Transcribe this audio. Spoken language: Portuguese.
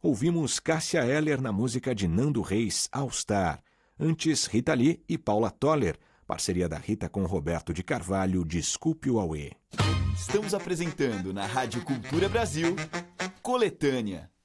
Ouvimos Cássia Eller na música de Nando Reis, All Star. Antes, Rita Lee e Paula Toller, parceria da Rita com Roberto de Carvalho, Desculpe o Auê. Estamos apresentando na Rádio Cultura Brasil, Coletânea.